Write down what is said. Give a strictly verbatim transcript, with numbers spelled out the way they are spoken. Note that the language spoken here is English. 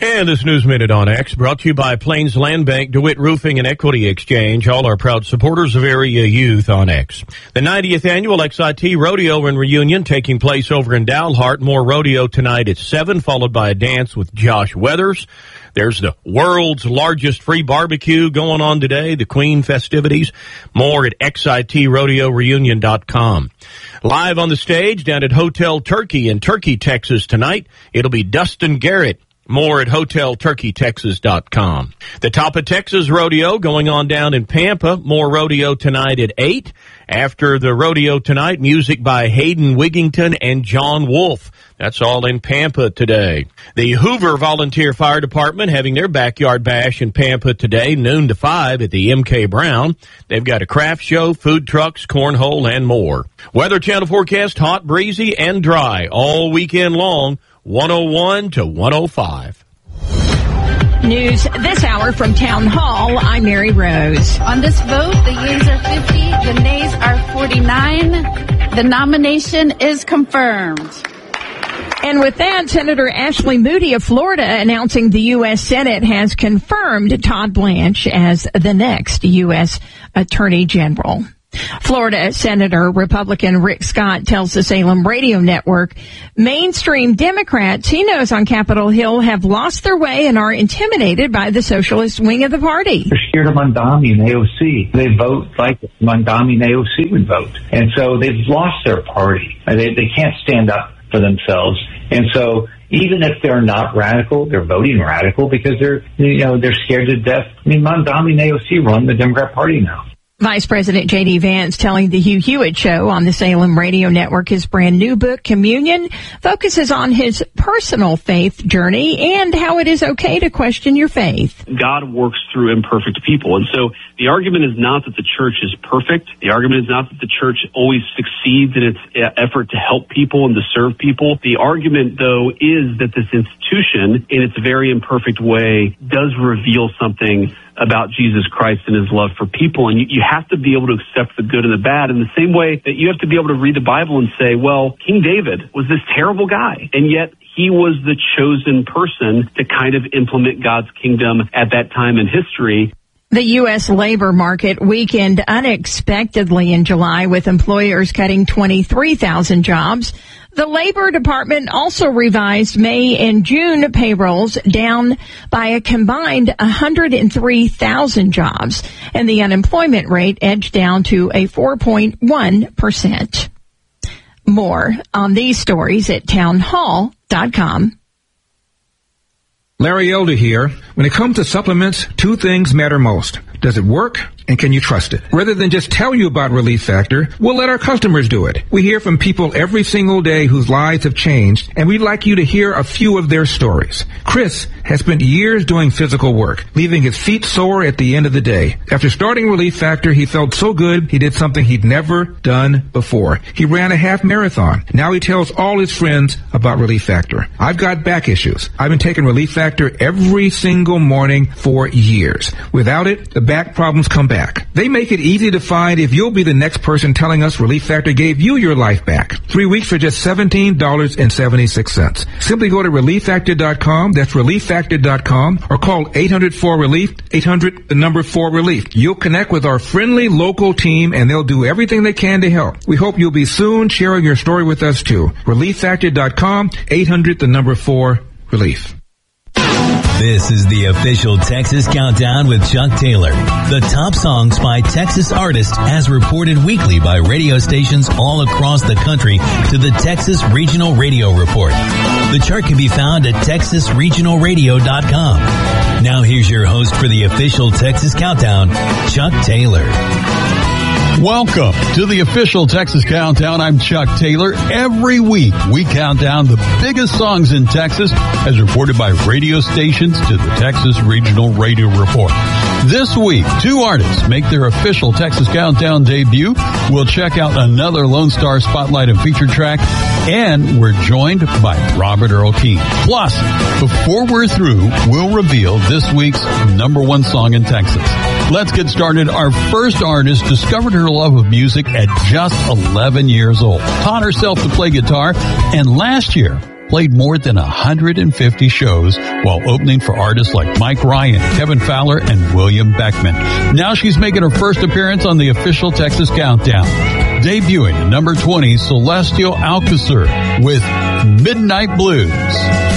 And this News Minute on X brought to you by Plains Land Bank, DeWitt Roofing and Equity Exchange, all our proud supporters of area youth on X. The ninetieth annual X I T Rodeo and Reunion taking place over in Dalhart. More rodeo tonight at seven, followed by a dance with Josh Weathers. There's the world's largest free barbecue going on today, the Queen festivities. More at X I T rodeo reunion dot com. Live on the stage down at Hotel Turkey in Turkey, Texas tonight, it'll be Dustin Garrett. More at hotel turkey texas dot com. The Top of Texas Rodeo going on down in Pampa. More rodeo tonight at eight. After the rodeo tonight, music by Hayden Wigington and John Wolfe. That's all in Pampa today. The Hoover Volunteer Fire Department having their backyard bash in Pampa today, noon to five at the M K Brown. They've got a craft show, food trucks, cornhole, and more. Weather Channel forecast, hot, breezy, and dry all weekend long. one oh one to one oh five. News this hour from Town Hall. I'm Mary Rose. On this vote, the yeas are fifty, the nays are forty-nine. The nomination is confirmed. And with that, Senator Ashley Moody of Florida announcing the U S Senate has confirmed Todd Blanche as the next U S Attorney General. Florida Senator Republican Rick Scott tells the Salem Radio Network mainstream Democrats he knows on Capitol Hill have lost their way and are intimidated by the socialist wing of the party. They're scared of Mondami and A O C. They vote like Mondami and A O C would vote. And so they've lost their party. They, they can't stand up for themselves. And so even if they're not radical, they're voting radical because they're, you know, they're scared to death. I mean, Mondami and A O C run the Democrat Party now. Vice President J D. Vance telling the Hugh Hewitt Show on the Salem Radio Network his brand new book, Communion, focuses on his personal faith journey and how it is okay to question your faith. God works through imperfect people. And so the argument is not that the church is perfect. The argument is not that the church always succeeds in its effort to help people and to serve people. The argument, though, is that this institution, in its very imperfect way, does reveal something about Jesus Christ and his love for people. And you, you have to be able to accept the good and the bad in the same way that you have to be able to read the Bible and say, well, King David was this terrible guy, and yet he was the chosen person to kind of implement God's kingdom at that time in history. The U S labor market weakened unexpectedly in July with employers cutting twenty-three thousand jobs. The Labor Department also revised May and June payrolls down by a combined one hundred three thousand jobs, and the unemployment rate edged down to a four point one percent. More on these stories at town hall dot com. Larry Elder here. When it comes to supplements, two things matter most. Does it work? And can you trust it? Rather than just tell you about Relief Factor, we'll let our customers do it. We hear from people every single day whose lives have changed, and we'd like you to hear a few of their stories. Chris has spent years doing physical work, leaving his feet sore at the end of the day. After starting Relief Factor, he felt so good he did something he'd never done before. He ran a half marathon. Now he tells all his friends about Relief Factor. I've got back issues. I've been taking Relief Factor every single morning for years. Without it, the back problems come back. They make it easy to find if you'll be the next person telling us Relief Factor gave you your life back. Three weeks for just seventeen dollars and seventy-six cents. Simply go to relief factor dot com. That's relief factor dot com, or call eight hundred four relief, eight hundred, the number four relief. You'll connect with our friendly local team, and they'll do everything they can to help. We hope you'll be soon sharing your story with us, too. relief factor dot com, eight hundred, the number four, relief. This is the official Texas Countdown with Chuck Taylor. The top songs by Texas artists as reported weekly by radio stations all across the country to the Texas Regional Radio Report. The chart can be found at texas regional radio dot com. Now here's your host for the official Texas Countdown, Chuck Taylor. Welcome to the official Texas Countdown. I'm Chuck Taylor. Every week we count down the biggest songs in Texas as reported by radio stations to the Texas Regional Radio Report. This week, two artists make their official Texas Countdown debut. We'll check out another Lone Star Spotlight and feature track, and we're joined by Robert Earl Keen. Plus, before we're through, we'll reveal this week's number one song in Texas. Let's get started. Our first artist discovered her love of music at just eleven years old, taught herself to play guitar, and last year played more than one hundred fifty shows while opening for artists like Mike Ryan, Kevin Fowler, and William Beckman. Now she's making her first appearance on the official Texas Countdown. Debuting at number twenty, Celestial Alcazar with Midnight Blues.